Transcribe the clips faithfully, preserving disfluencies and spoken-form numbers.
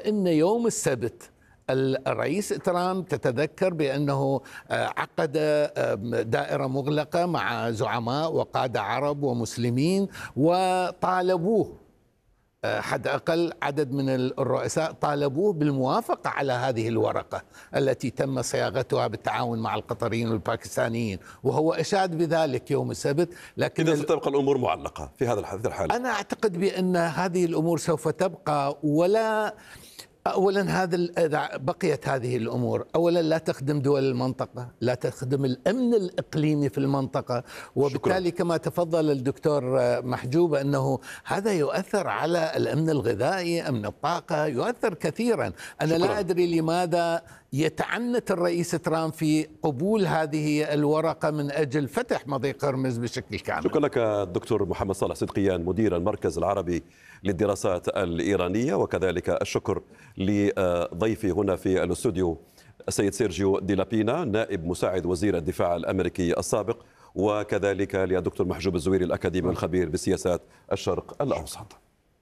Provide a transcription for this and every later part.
فإن يوم السبت الرئيس ترامب تتذكر بأنه عقد دائرة مغلقة مع زعماء وقادة عرب ومسلمين وطالبوه، حد أقل عدد من الرؤساء طالبوه بالموافقة على هذه الورقة التي تم صياغتها بالتعاون مع القطريين والباكستانيين، وهو أشاد بذلك يوم السبت. لكن إذا ستبقى الأمور معلقة في هذا الحال. أنا أعتقد بأن هذه الأمور سوف تبقى، ولا أولا هذا إذا بقيت هذه الأمور أولا لا تخدم دول المنطقة، لا تخدم الأمن الإقليمي في المنطقة، وبالتالي شكرا. كما تفضل الدكتور محجوب أنه هذا يؤثر على الأمن الغذائي، أمن الطاقة، يؤثر كثيرا. أنا شكرا. لا أدري لماذا يتعنت الرئيس ترامب في قبول هذه الورقة من أجل فتح مضيق هرمز بشكل كامل. شكرا لك الدكتور محمد صالح صدقيان مدير المركز العربي للدراسات الإيرانية، وكذلك الشكر لضيفي هنا في الاستوديو السيد سيرجيو دي لابينا نائب مساعد وزير الدفاع الأمريكي السابق، وكذلك للدكتور محجوب الزويري الأكاديمي الخبير بسياسات الشرق الأوسط.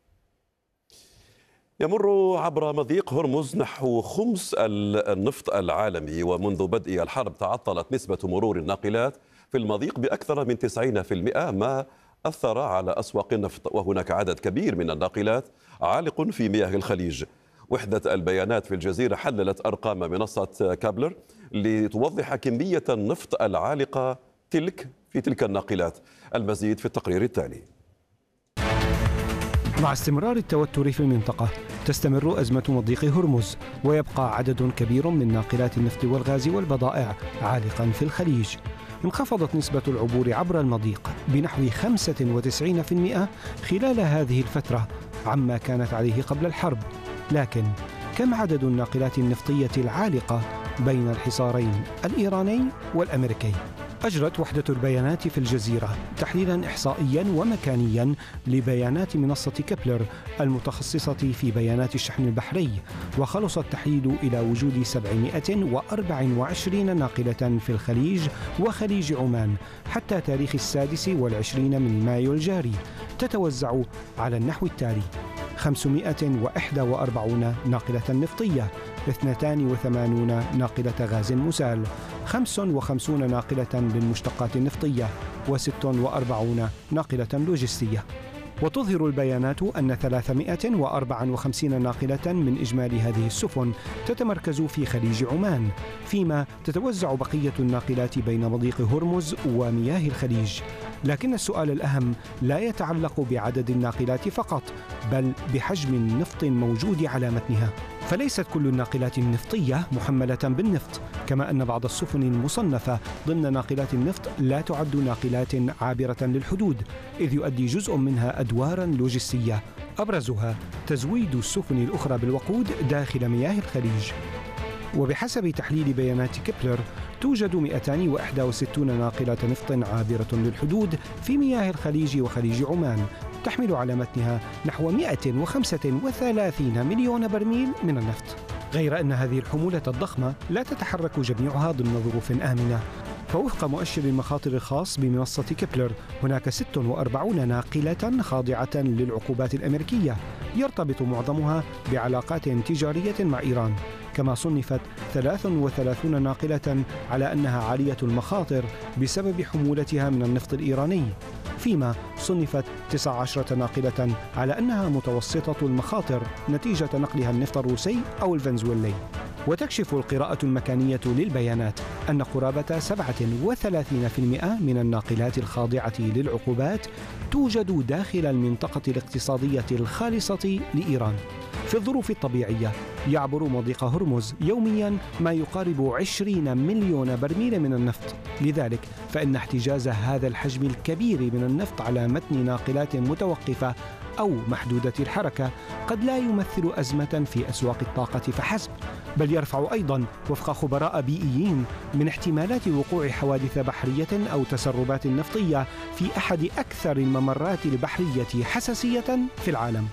يمر عبر مضيق هرمز نحو خمس النفط العالمي، ومنذ بدء الحرب تعطلت نسبة مرور الناقلات في المضيق بأكثر من تسعين بالمئة، ما أثر على أسواق النفط، وهناك عدد كبير من الناقلات عالق في مياه الخليج. وحدة البيانات في الجزيرة حللت أرقام منصة كابلر لتوضح كمية النفط العالقة تلك في تلك الناقلات. المزيد في التقرير التالي. مع استمرار التوتر في المنطقة تستمر أزمة مضيق هرمز، ويبقى عدد كبير من ناقلات النفط والغاز والبضائع عالقا في الخليج. انخفضت نسبة العبور عبر المضيق بنحو خمسة وتسعين بالمئة خلال هذه الفترة عما كانت عليه قبل الحرب، لكن كم عدد الناقلات النفطية العالقة بين الحصارين الإيراني والأمريكي؟ أجرت وحدة البيانات في الجزيرة تحليلا إحصائيا ومكانيا لبيانات منصة كابلر المتخصصة في بيانات الشحن البحري، وخلص التحليل إلى وجود سبعمائة وأربعة وعشرين ناقلة في الخليج وخليج عمان حتى تاريخ السادس والعشرين من مايو الجاري، تتوزع على النحو التالي: خمسمائة وإحدى وأربعين ناقلة نفطية، اثنتان وثمانون ناقلة غاز مسال، خمس وخمسون ناقلة للمشتقات النفطية، وست وأربعون ناقلة لوجستية. وتظهر البيانات أن ثلاثمائة وأربعة وخمسين ناقلة من إجمالي هذه السفن تتمركز في خليج عمان، فيما تتوزع بقية الناقلات بين مضيق هرمز ومياه الخليج. لكن السؤال الأهم لا يتعلق بعدد الناقلات فقط، بل بحجم النفط الموجود على متنها، فليست كل الناقلات النفطية محملة بالنفط، كما أن بعض السفن المصنفة ضمن ناقلات النفط لا تعد ناقلات عابرة للحدود، إذ يؤدي جزء منها أدوارا لوجستية أبرزها تزويد السفن الأخرى بالوقود داخل مياه الخليج. وبحسب تحليل بيانات كابلر توجد مئتان وإحدى وستين ناقلة نفط عابرة للحدود في مياه الخليج وخليج عمان، تحمل على متنها نحو مئة وخمسة وثلاثين مليون برميل من النفط، غير أن هذه الحمولة الضخمة لا تتحرك جميعها ضمن ظروف آمنة. فوفق مؤشر المخاطر الخاص بمنصة كابلر هناك ست وأربعين ناقلة خاضعة للعقوبات الأمريكية، يرتبط معظمها بعلاقات تجارية مع إيران، كما صنفت ثلاث وثلاثين ناقلة على أنها عالية المخاطر بسبب حمولتها من النفط الإيراني، فيما صنفت تسع عشرة ناقلة على أنها متوسطة المخاطر نتيجة نقلها النفط الروسي أو الفنزويلي. وتكشف القراءة المكانية للبيانات أن قرابة سبعة وثلاثين بالمئة من الناقلات الخاضعة للعقوبات توجد داخل المنطقة الاقتصادية الخالصة لإيران. في الظروف الطبيعية يعبر مضيق هرمز يوميا ما يقارب عشرين مليون برميل من النفط، لذلك فإن احتجاز هذا الحجم الكبير من النفط على متن ناقلات متوقفة أو محدودة الحركة قد لا يمثل أزمة في أسواق الطاقة فحسب، بل يرفع أيضا وفق خبراء بيئيين من احتمالات وقوع حوادث بحرية أو تسربات نفطية في أحد أكثر الممرات البحرية حساسية في العالم.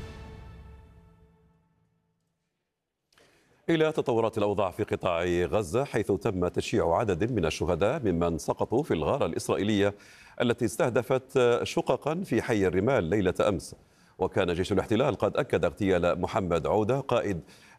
إلى تطورات الأوضاع في قطاع غزة، حيث تم تشييع عدد من الشهداء ممن سقطوا في الغارة الإسرائيلية التي استهدفت شققا في حي الرمال ليلة أمس. وكان جيش الاحتلال قد أكد اغتيال محمد عودة قائد